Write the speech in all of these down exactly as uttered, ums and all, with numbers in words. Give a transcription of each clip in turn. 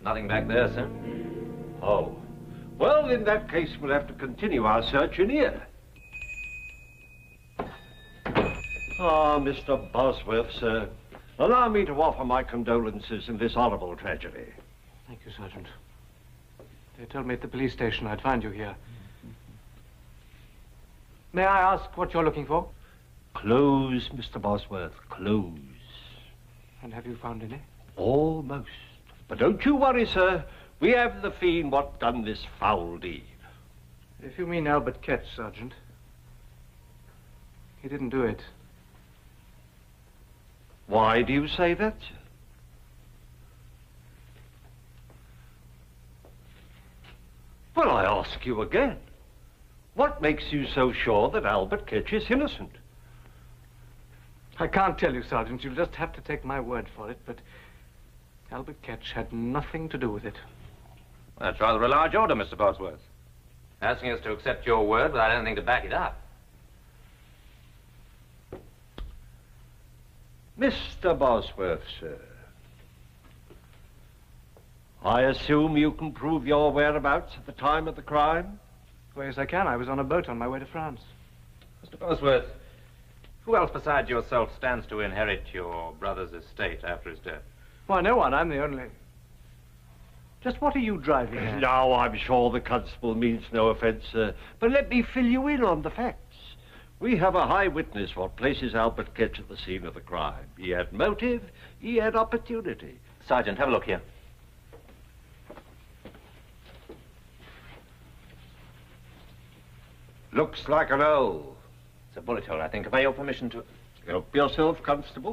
Nothing back there, sir. Oh. Well, in that case, we'll have to continue our search in here. Ah, Mister Bosworth, sir. Allow me to offer my condolences in this horrible tragedy. Thank you, Sergeant. They told me at the police station I'd find you here. May I ask what you're looking for? Clothes, Mister Bosworth, clothes. And have you found any? Almost. But don't you worry, sir. We have the fiend what done this foul deed. If you mean Albert Ketch, Sergeant, he didn't do it. Why do you say that, sir? Well, I ask you again. What makes you so sure that Albert Ketch is innocent? I can't tell you, Sergeant. You'll just have to take my word for it, but Albert Ketch had nothing to do with it. That's rather a large order, Mister Bosworth. Asking us to accept your word without anything to back it up. Mister Bosworth, sir. I assume you can prove your whereabouts at the time of the crime? Well, yes, I can. I was on a boat on my way to France. Mister Bosworth, who else besides yourself stands to inherit your brother's estate after his death? Why, no one. I'm the only... Just what are you driving at? Now, I'm sure the constable means no offense, sir, but let me fill you in on the facts. We have a high witness what places Albert Ketch at the scene of the crime. He had motive, he had opportunity. Sergeant, have a look here. Looks like an O. It's a bullet hole, I think. Have I your permission to... Help yourself, Constable.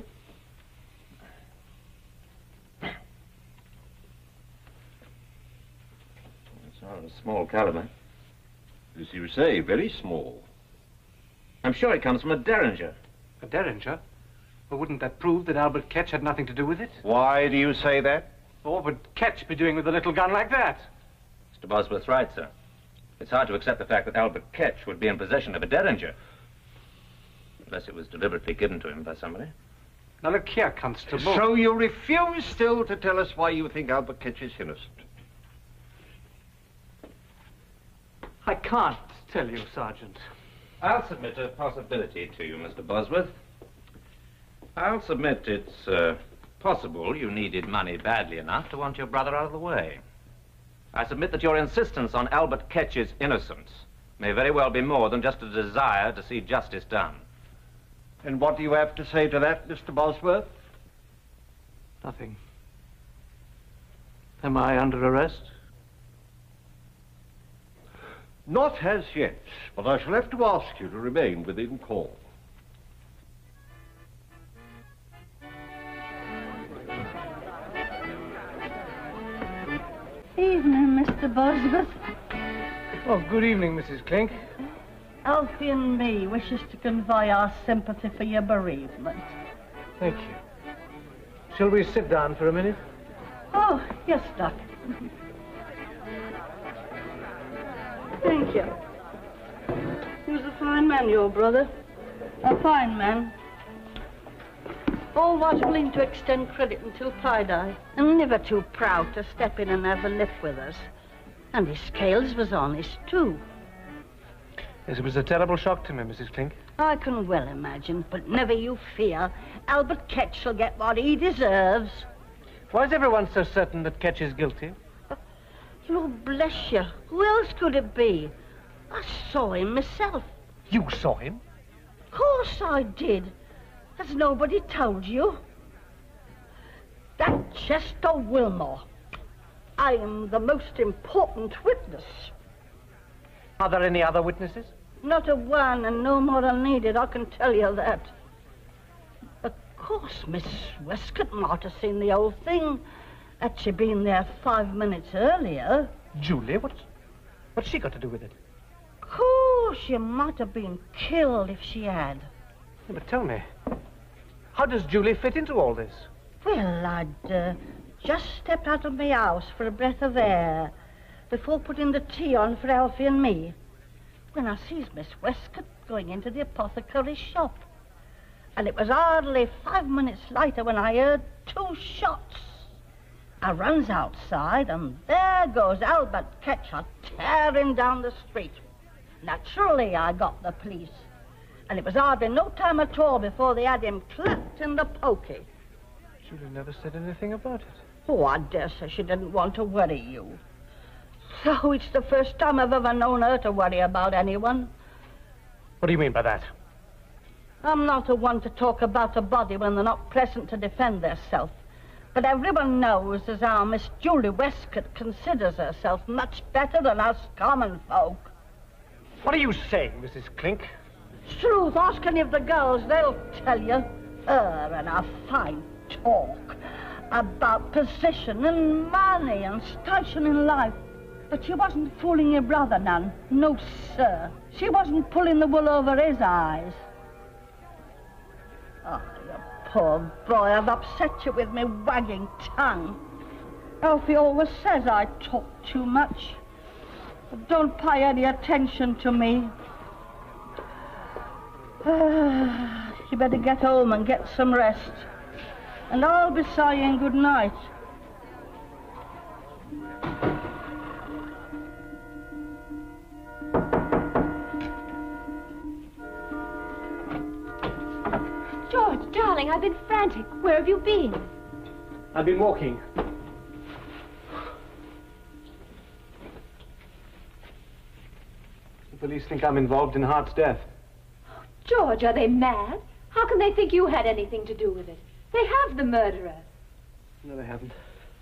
It's not a small caliber. As you say, very small. I'm sure it comes from a Derringer. A Derringer? Well, wouldn't that prove that Albert Ketch had nothing to do with it? Why do you say that? Well, what would Ketch be doing with a little gun like that? Mister Bosworth's right, sir. It's hard to accept the fact that Albert Ketch would be in possession of a Derringer. Unless it was deliberately given to him by somebody. Now, look here, Constable. So you refuse still to tell us why you think Albert Ketch is innocent? I can't tell you, Sergeant. I'll submit a possibility to you, Mister Bosworth. I'll submit it's uh, possible you needed money badly enough to want your brother out of the way. I submit that your insistence on Albert Ketch's innocence may very well be more than just a desire to see justice done. And what do you have to say to that, Mister Bosworth? Nothing. Am I under arrest? Not as yet, but I shall have to ask you to remain within call. Evening, Mister Bosworth. Oh, good evening, Missus Clink. Alfie and me wishes to convey our sympathy for your bereavement. Thank you. Shall we sit down for a minute? Oh, yes, Doc. Thank you. He was a fine man, your brother. A fine man. Always willing to extend credit until pie died, and never too proud to step in and have a lift with us. And his scales was honest, too. Yes, it was a terrible shock to me, Missus Clink. I can well imagine, but never you fear. Albert Ketch shall get what he deserves. Why is everyone so certain that Ketch is guilty? Lord bless you. Who else could it be? I saw him myself. You saw him? Of course I did. Has nobody told you? That Chester Wilmore. I am the most important witness. Are there any other witnesses? Not a one, and no more are needed, I can tell you that. Of course, Miss Westcott might have seen the whole thing. Had she been there five minutes earlier. Julie? What's, what's she got to do with it? Of course, she might have been killed if she had. Yeah, but tell me, how does Julie fit into all this? Well, I'd uh, just stepped out of my house for a breath of air before putting the tea on for Alfie and me, when I sees Miss Westcott going into the apothecary's shop. And it was hardly five minutes later when I heard two shots. I runs outside, and there goes Albert Ketch tearing down the street. Naturally, I got the police. And it was hardly no time at all before they had him clapped in the pokey. Julie never said anything about it. Oh, I dare say she didn't want to worry you. So it's the first time I've ever known her to worry about anyone. What do you mean by that? I'm not the one to talk about a body when they're not present to defend theirself. But everyone knows as how Miss Julie Westcott considers herself much better than us common folk. What are you saying, Missus Clink? Truth, ask any of the girls, they'll tell you. Her and her fine talk about position and money and station in life. But she wasn't fooling your brother none. No, sir. She wasn't pulling the wool over his eyes. Oh, you poor boy, I've upset you with me wagging tongue. Alfie always says I talk too much. But don't pay any attention to me. Uh, you better get home and get some rest. And I'll be saying good night. George, darling, I've been frantic. Where have you been? I've been walking. The police think I'm involved in Hart's death. George, are they mad? How can they think you had anything to do with it? They have the murderer. No, they haven't.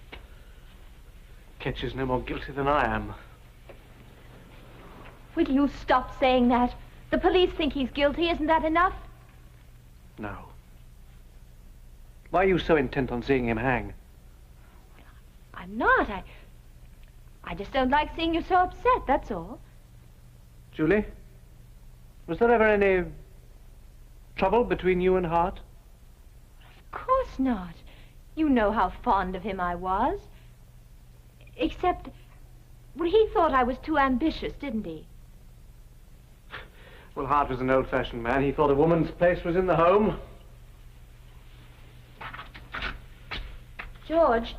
Ketch is no more guilty than I am. Will you stop saying that? The police think he's guilty. Isn't that enough? No. Why are you so intent on seeing him hang? I'm not. I... I just don't like seeing you so upset, that's all. Julie, was there ever any trouble between you and Hart? Of course not. You know how fond of him I was. Except, well, he thought I was too ambitious, didn't he? Well, Hart was an old-fashioned man. He thought a woman's place was in the home. George,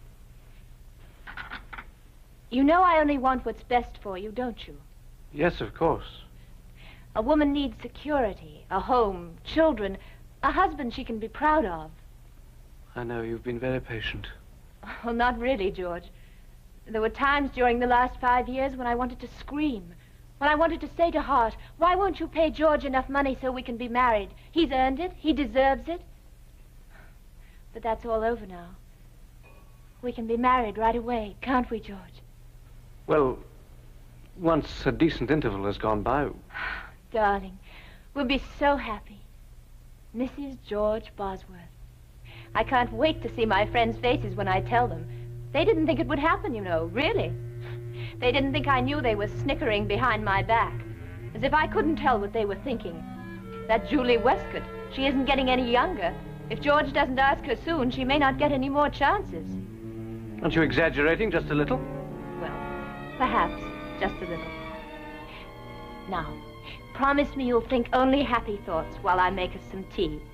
you know I only want what's best for you, don't you? Yes, of course. A woman needs security, a home, children, a husband she can be proud of. I know, you've been very patient. Well, not really, George. There were times during the last five years when I wanted to scream, when I wanted to say to Hart, why won't you pay George enough money so we can be married? He's earned it. He deserves it. But that's all over now. We can be married right away, can't we, George? Well, once a decent interval has gone by. Darling, we'll be so happy. Missus George Bosworth. I can't wait to see my friends' faces when I tell them. They didn't think it would happen, you know, really. They didn't think I knew they were snickering behind my back, as if I couldn't tell what they were thinking. That Julie Westcott, she isn't getting any younger. If George doesn't ask her soon, she may not get any more chances. Aren't you exaggerating just a little? Well, perhaps just a little. Now, promise me you'll think only happy thoughts while I make us some tea.